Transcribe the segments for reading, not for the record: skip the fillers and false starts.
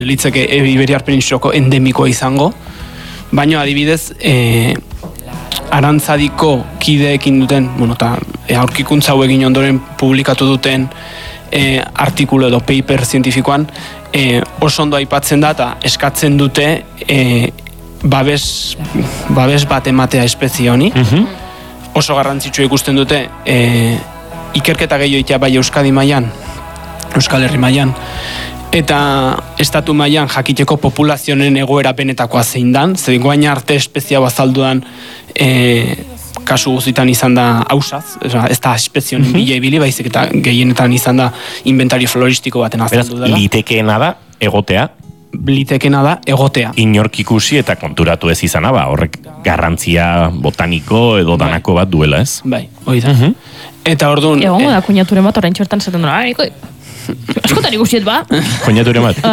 litzeke Iberiar Penintsulako endemikoa izango, baina adibidez Arantzadiko kideekin duten, eta aurkikuntza hau egin ondoren publikatu duten artikulu edo paper zientifikoan oso ondo aipatzen da eta eskatzen dute babes bat ematea espezie honi. Oso garrantzitsua ikusten dute ikerketa gehiago egitea bai Euskadi mailan, Euskal Herri mailan, eta estatu mailan jakiteko populazioen egoera benetakoa zein dan, zer guain arte espezie hau azalduan kasu guzitan izan da hausaz, ez da espezie honen bila ibili, baizik eta gehienetan izan da inventario floristiko baten azaldu dela. Litekeena da egotea? Litekeena da egotea. Inork ikusi eta konturatu ez izana, horrek garrantzia botaniko edo danako bat duela, ez? Bai, hori da. Eta orduan... Egon da, kuñaturen bat orain txortan zaten duna, askotan ikusiet ba? Kuñaturen bat?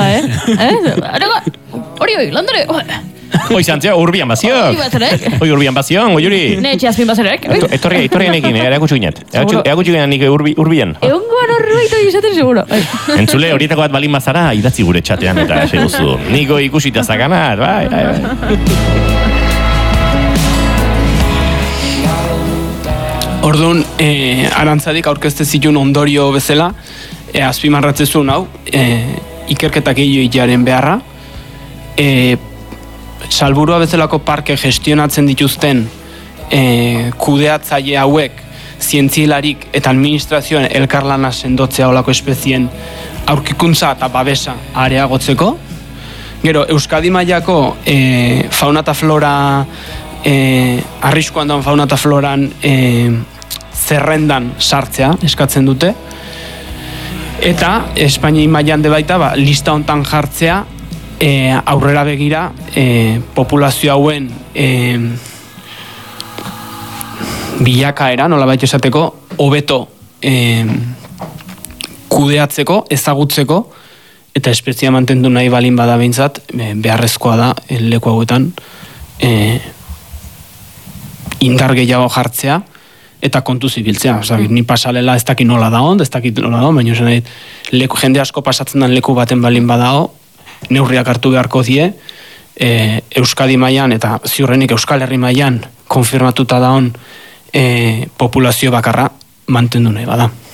Hori, landare... Hoi zantzea, urbian baziok! Hoi urbian baziok, oiuri! Ne, txazpin bazarek? Etorri nekin, erakutsu ginet. Erakutsu ginet nik urbian. Egon goan horrebaito izaten seguro. Entzule, horietako bat balin bazara, idatzi gure txatean eta seguzu. Niko ikusita zaganat, bai. Orduan, Arantzadik aurkezte zituen ondorio bezala, azpimarratzezun hau, ikerketak egin beharra, Salburua bezalako parke gestionatzen dituzten kudeatzaile hauek zientzialarik eta administrazioen elkarlana sendotzea olako espezien aurkikuntza eta babesa areagotzeko. Gero, Euskadi mailako fauna eta flora arriskuan daun fauna eta floran zerrendan sartzea eskatzen dute. Eta Espainia mailan de baita lista hontan jartzea aurrera begira populazio hauen bilakaera, nolabait esateko, hobeto kudeatzeko, ezagutzeko, eta espezia mantendu nahi balin bada behintzat, beharrezkoa da leku hauetan indar gehiago jartzea eta kontuz ibiltzea. Ni pasalela ez dakit nola da hon, baina jende asko pasatzen den leku baten balin badao, neurriak hartu beharko die, Euskadi mailan eta ziurrenik Euskal Herri mailan konfirmatuta daun populazio bakarra mantendu nahi bada.